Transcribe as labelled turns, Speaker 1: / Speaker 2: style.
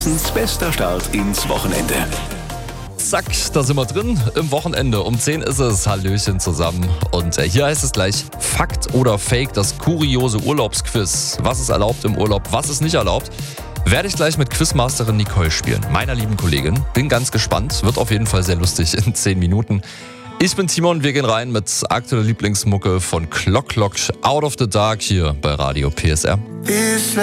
Speaker 1: Bester Start ins Wochenende.
Speaker 2: Zack, da sind wir drin. Im Wochenende um 10 ist es. Hallöchen zusammen. Und hier heißt es gleich Fakt oder Fake, das kuriose Urlaubsquiz. Was ist erlaubt im Urlaub, was ist nicht erlaubt? Werde ich gleich mit Quizmasterin Nicole spielen, meiner lieben Kollegin. Bin ganz gespannt, wird auf jeden Fall sehr lustig in 10 Minuten. Ich bin Timon, wir gehen rein mit aktueller Lieblingsmucke von Clock Clock, Out of the Dark hier bei Radio PSR.